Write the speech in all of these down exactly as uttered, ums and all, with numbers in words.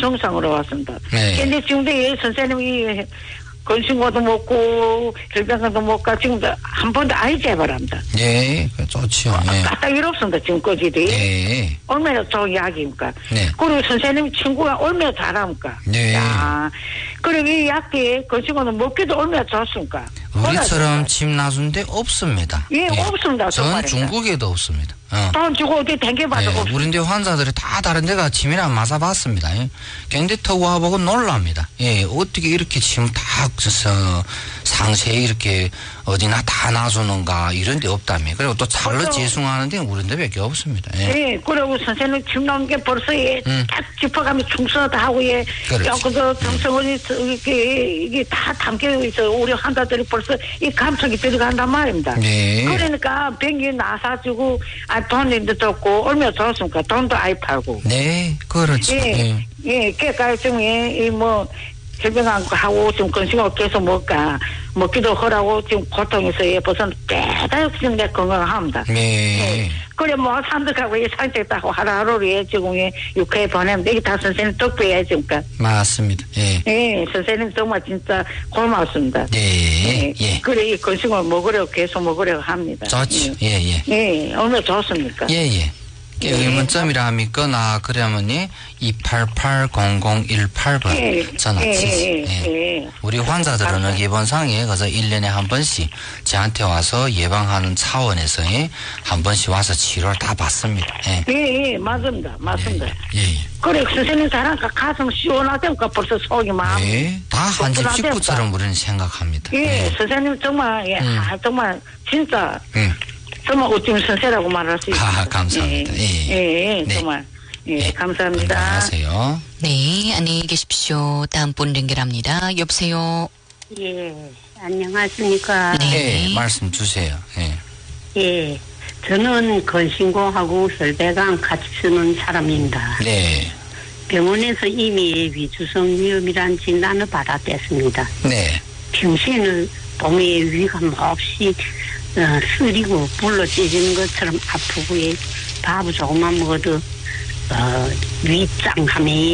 정상으로 왔습니다. 네. 근데 지금도 예, 선생님이 건신고도 먹고 혈병도 먹고 지금도 한 번도 아예 재발합니다. 네, 좋죠. 네. 까딱 일 없습니다. 지금까지도. 네. 얼마나 좋은 약입니까? 네. 그리고 선생님 친구가 얼마나 잘합니까? 네. 야, 그리고 이 약기 건신고는 먹기도 얼마나 좋습니까? 우리처럼 집 나순 데 없습니다. 예, 네. 없습니다. 전 정말입니다. 중국에도 없습니다. 어. 돈 주고 어디 댕겨봐도 네, 없습니다. 우리 인데 환자들이 다 다른 데가 침이나 맞아봤습니다. 예. 경대 타고 와보고 놀랍니다. 예, 어떻게 이렇게 침 다, 저, 상세히 이렇게 어디나 다 놔주는가 이런 데 없다며. 그리고 또 잘로 그렇죠. 재송하는 데는 우리 데밖에 없습니다. 예. 예, 그리고 선생님 침 나온 게 벌써 예, 음. 딱 짚어가면 충성하다 하고 예, 그렇지. 조금도 정성원이 이게, 이게 다 담겨 있어. 우리 환자들이 벌써 이 감촉이 들어간단 말입니다. 네. 그러니까 병이 나사주고, 아, 돈도 좋고, 얼마나 좋습니까? 돈도 아예 팔고. 네, 그렇죠. 예, 예. 예, 깨가 좀, 예, 이 뭐, 혈병하고 좀 건식하고 계속 먹까, 먹기도 하라고 지금 고통에서 예, 벌써 대단히 지금 내 건강합니다. 네. 예. 그래, 뭐, 산득하고 이 상태 따고 하루하루 예, 지금 예, 육회에 보내면 이게 다 선생님 덕분이에요, 지금까. 맞습니다. 예. 예, 선생님 정말 진짜 고맙습니다. 네. 예. 그래, 이 건식을 먹으려고 계속 먹으려고 합니다. 좋죠. 예, 예. 예, 얼마나 좋습니까? 예, 예. 예. 문점이라 하니까 그러면이 이팔팔 공공일팔 번 예. 전화 예, 주세요. 예, 예. 예. 우리 환자들은 감사합니다. 입원상에 가서 일 년에 한 번씩 저한테 와서 예방하는 차원에서 한 번씩 와서 치료를 다 받습니다. 예. 예, 예, 맞습니다. 맞습니다. 예, 예. 그래, 선생님 사랑과 가슴 시원하다니까 벌써 속이 마음. 예. 다 한 집 든든하다니까. 식구처럼 우리는 생각합니다. 예, 예. 선생님 정말, 예, 음. 아, 정말, 진짜, 음. 정말 어쩜 선생라고 말할 수 있습니다. 아, 감사합니다. 예, 예. 예, 예, 네. 정말. 예, 예. 감사합니다. 건강하세요. 네, 안녕히 계십시오. 다음 분 연결합니다. 여보세요. 예, 안녕하십니까. 네. 예, 말씀 주세요. 예. 예, 저는 건신고하고 혈배강 같이 쓰는 사람입니다. 네. 병원에서 이미 위주성 위염이란 진단을 받았댔습니다. 네. 평소에는 몸에 위감 없이 어, 쓰리고 불러 찢어지는 것처럼 아프고 예, 밥 조금만 먹어도 어, 위장함이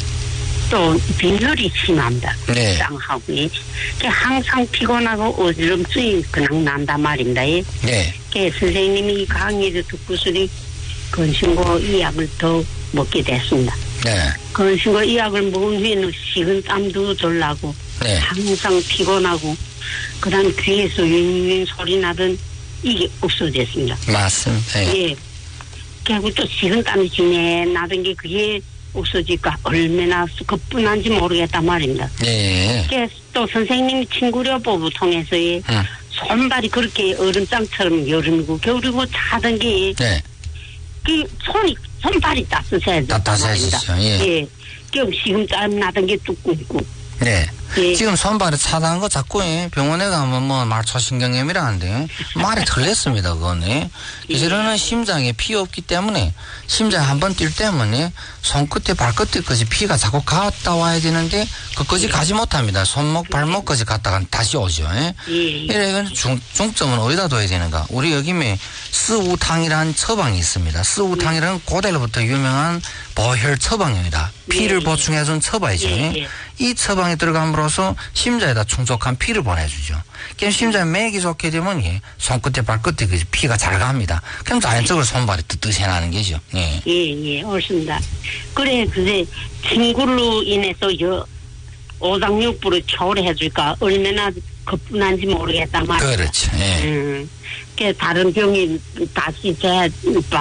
또 빈혈이 심합니다. 네. 위장하고 예. 항상 피곤하고 어지럼증이 그냥 난단 말입니다. 예. 네. 그 선생님이 강의를 듣고서니 건신고 이약을 더 먹게 됐습니다. 네. 건신고 이약을 먹은 후에는 식은 땀도 덜 나고 네. 항상 피곤하고 그다음 귀에서 윙윙 소리 나던 이게 없어졌습니다. 맞습니다. 예. 예. 그리고 또 식은 땀이 지내 나던 게 그게 없어지니까 얼마나 겁분한지 모르겠단 말입니다. 예. 그래서 또 선생님 친구려법을 통해서 예. 응. 손발이 그렇게 얼음장처럼 여름이고 겨울이고 차던 게 네. 그 손이 손발이 따뜻해졌단 말입니다. 따뜻해졌죠. 예. 예. 그 지금 땀 나던 게 뚝고 있고. 네. 예. 지금 손발에 차다는 거 자꾸 예, 병원에 가면 뭐 말초신경염이라는데 말이 틀렸습니다. 그거는. 예. 그래서 이거는 심장에 피 없기 때문에 심장 한 번 뛸 때문에 손끝에 발끝에까지 피가 자꾸 갔다 와야 되는데 그까지 가지 못합니다. 손목 발목까지 갔다가 다시 오죠. 예. 예. 예. 이래 중, 중점은 어디다 둬야 되는가? 우리 여기에 스우탕이라는 처방이 있습니다. 스우탕이라는 고대로부터 유명한 보혈 처방입니다. 피를 예. 보충해준 처방이죠. 예. 예. 이 처방이 들어감으로써 심장에다 충족한 피를 보내주죠. 그럼 심장에 맥이 좋게 되면 예, 손끝에 발끝에 그 피가 잘 갑니다. 그럼 자연적으로 손발이 뜨뜻해 나는 게죠. 예. 예, 예, 옳습니다. 그래, 그제 친구로 인해서 여 오장육부를 초월해줄까 얼마나 겁분한지 모르겠단 말이야. 그렇죠. 예. 음, 그 다른 병이 다시 재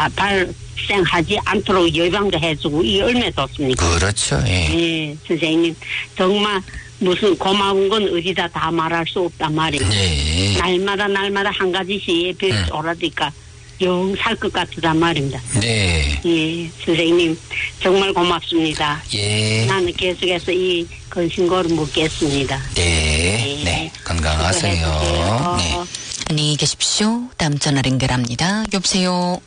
발생하지 않도록 예방도 해주고 이 얼마나 좋습니까? 그렇죠. 예. 예, 선생님 정말 무슨 고마운 건 어디다 다 말할 수 없단 말이에요. 예. 날마다 날마다 한 가지씩 별 음. 오라니까 영 살 것 같단 말입니다. 네. 예, 선생님 정말 고맙습니다. 예. 나는 계속해서 이 건신고를 먹겠습니다. 네. 예. 네. 건강하세요. 수고해주세요. 네. 안녕히 계십시오. 다음 전화 연결합니다. 여보세요.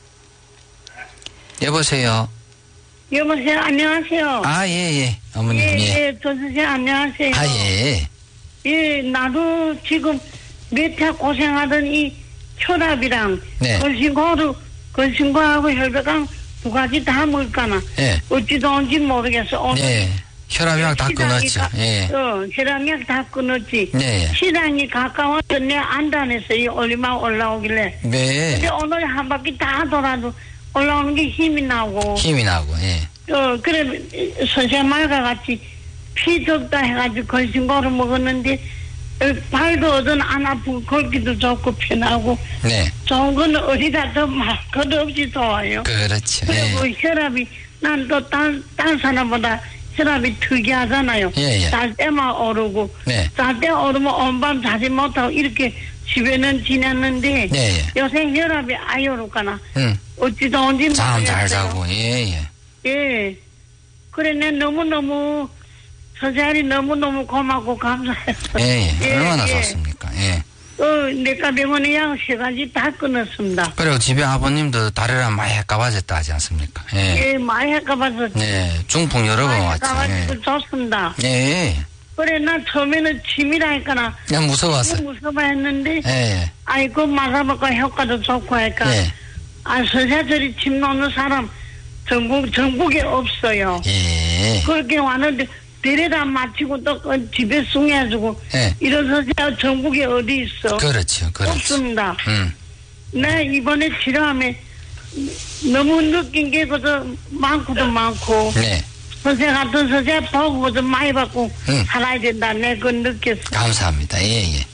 여보세요. 여보세요, 안녕하세요. 아, 예, 예. 어머님, 예, 예. 예, 전 선생님, 안녕하세요. 아, 예. 예, 나도 지금 몇 해 고생하던 이 혈압이랑 네. 건신고로, 건신고하고 혈배강 두 가지 다 먹을까나. 예. 어찌 좋은지 모르겠어. 오늘 네. 혈압약 다 시장이 끊었죠. 가- 예. 어, 혈압약 다 끊었지. 네. 시장이 가까워서 내 안단에서 얼마 올라오길래. 네. 근데 오늘 한 바퀴 다 돌아도 올라오는 게 힘이 나고. 힘이 나고, 예. 어, 그래, 선생말과 같이 피 덥다 해가지고 걸신고를 먹었는데, 어, 발도 어든 안 아프고 걷기도 좋고 편하고, 네. 좋은 건 어디다 더 말, 것 없이 좋아요. 그렇죠. 그리고 예. 혈압이, 난 또 딴, 딴 사람보다 혈압이 특이하잖아요. 예, 예. 잘 때만 오르고, 네. 잘 때 오르면 온밤 자지 못하고 이렇게 집에는 지냈는데, 네, 예. 요새 혈압이 아예 오르거나, 응. 어찌 좋은지 모르겠어요. 잠 잘 자고, 예, 예. 예. 그래, 내 너무너무, 서자리 너무너무 고맙고 감사해요. 예, 예. 얼마나 예. 좋습니까? 예. 어, 내가 병원에 약 세 가지 다 끊었습니다. 그리고 집에 아버님도 다리랑 많이 헷가봐졌다 하지 않습니까? 예. 예, 많이 해가봐서. 네. 중풍 여러 번 왔죠. 해가지고 예. 좋습니다. 예, 예. 그래, 나 처음에는 침이라 했거나, 그냥 무서웠어요. 무서워 했는데, 예, 예. 아이고, 맞아먹고 효과도 좋고 하니까, 예. 아, 서자들이 침 놓는 사람, 전국, 전국에 없어요. 예. 그렇게 왔는데, 데려다 마치고 또 그 집에 숭해주고, 예. 이런 서자 전국에 어디 있어? 그렇죠. 그렇죠. 없습니다. 음. 나 이번에 치료하면 너무 느낀 게 그저 많고도 많고, 네. 선생 같은 서재 보고 좀 많이 받고 응. 살아야 된다. 내 그건 느꼈어. 감사합니다. 예, 예.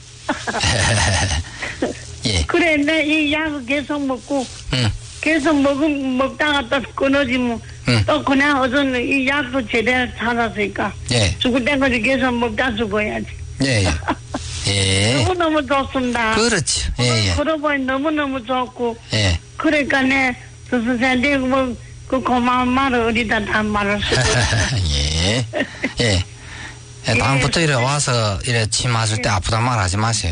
예. 그래, 내 이 약을 계속 먹고, 음. 계속 먹은, 먹다가 또 끊어지면, 응. 또 그냥 어떤 이 약도 제대로 찾았으니까, 예. 죽을 때까지 계속 먹다 죽어야지. 예, 예. 예. 너무너무 좋습니다. 그렇죠. 예, 예. 걸어보니 너무너무 좋고, 예. 그러니까 내, 그 선생한테 뭐, 그 고마운 말을 어디다 다 말을 쓰고. 예. 예. 예, 다음부터 이래 와서 이래 침 맞을 때 아프다 말하지 마세요.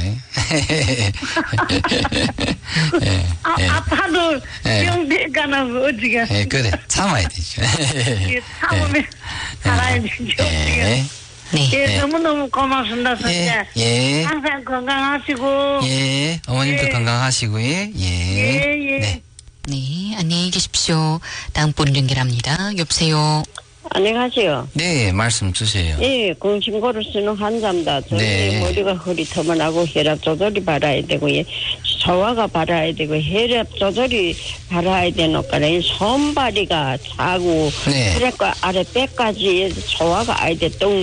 예. 아, 예. 아파도 예. 병대가는 어찌겠어. 예, 그래. 참아야 되죠. 예, 참으면 살아야 되죠. 예. 네. 예, 예. 너무너무 고맙습니다, 선생. 예. 예. 항상 건강하시고. 예. 어머님도 예. 건강하시고, 예. 예. 예, 예. 네. 네, 안녕히 계십시오. 다음 분 연결합니다. 여보세요. 안녕하세요. 네, 말씀 주세요. 예, 공신고를 쓰는 환자입니다. 저희 네. 머리가 허리터만하고 혈압 조절이 바라야 되고, 예, 소화가 바라야 되고, 혈압 조절이 바라야 되니까, 이 손발이가 차고, 네. 그러니까 아래 뼈까지 소화가 아예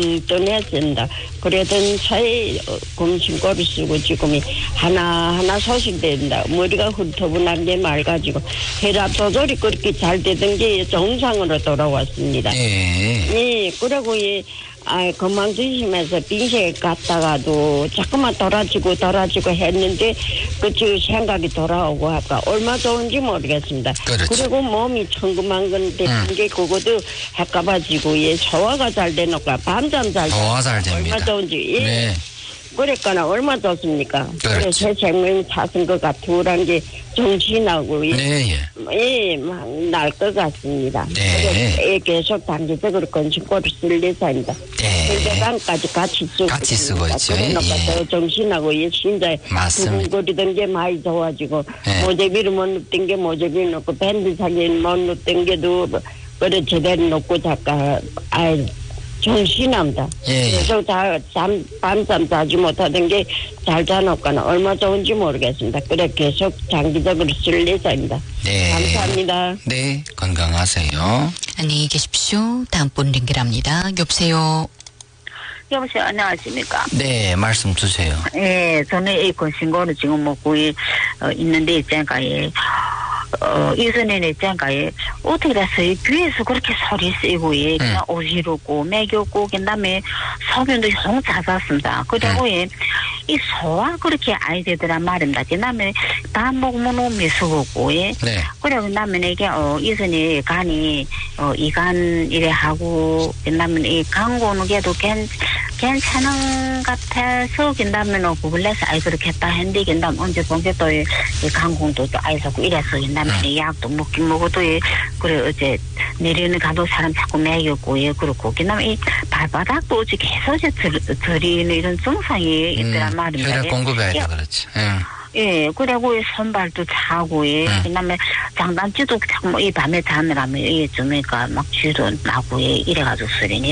뚱뚱해진다. 그러던 차에 공신고를 쓰고 지금이 하나하나 소실된다. 머리가 훑어분한 게 맑아지고, 혈압 조절이 그렇게 잘 되던 게 정상으로 돌아왔습니다. 예. 예, 그리고 이, 아, 건강 조심해서 빙시에 갔다가도 자꾸만 돌아지고 돌아지고 했는데, 그쪽 생각이 돌아오고 할까, 얼마 좋은지 모르겠습니다. 그렇죠. 그리고 몸이 천근만근 되는 음. 게 그것도 헷갈아지고, 예, 소화가 잘 되니까 밤잠 잘 소화 잘 됩니다. 얼마 좋은지, 예. 네. 그러니까 얼마 좋습니까? 그렇죠. 그래서 새 생명이 찾은 것 같으란 게 정신하고, 예. 네, 예. 예, 막 날 것 같습니다. 네. 그래서 계속 단기적으로 건식고를 쓸 예산입니다. 네. 현대방까지 같이 쓰고 같이 쓰고 있죠. 그러니까 예. 더 정신하고 예, 심장에 맞습니다. 두근거리던 게 많이 좋아지고, 네. 모재비를 못 넣던 게 모재비를 넣고, 밴드 사진 못 넣던 게도 그래 제대로 넣고 잠깐 아이 정신합니다. 예, 예. 그래서 다, 잠, 밤잠 자지 못하던 게 잘 자놓거나 얼마 좋은지 모르겠습니다. 그래 계속 장기적으로 쓸 예정입니다. 네. 감사합니다. 네, 건강하세요. 안녕히 계십시오. 다음 분 연결합니다. 여보세요. 여보세요, 안녕하십니까? 네, 말씀 주세요. 예, 저는 이 건신고를 지금 먹고 이, 어, 있는데 있잖아요. 예. 어, 이전에는 있잖아요. 어떻게 돼서 이 귀에서 그렇게 소리 쓰고, 예, 그냥 음. 어지럽고, 매겼고, 그 다음에 소변도 형 잦았습니다. 그리고, 음. 예, 이 소화 그렇게 아이 되더란 말입니다. 그 다음에 밥 먹으면 너무 미수고, 예. 네. 그래, 그 다음에 이게, 어, 이전에 간이, 어, 이간 이래 하고, 그 다음에 이 강고는 게도 괜, 괜찮은 것 같아서, 그 다음에 는 구글에서 아이 그렇게 했다 했는데, 그 다음에 언제 본게 또, 이, 이 강공도 또 아이 자꾸 이래서, 그 다음에 음. 약도 먹긴 먹어도, 예, 그래, 어제 내리는 가도 사람 자꾸 매겼고, 예, 그렇고, 그 다음에 이 발바닥도 어제 계속 들, 들이는 이런 증상이 있더란 음, 말입니다. 혈액 예. 공급이 예. 아니다 그렇지. 예. 예, 그리고 손발도 차고, 예. 음. 그다음에 장단지도 참 이 밤에 자느라면 이게 좀, 그러니까 막 쥐도 나고, 예. 이래가지고 쓰리니.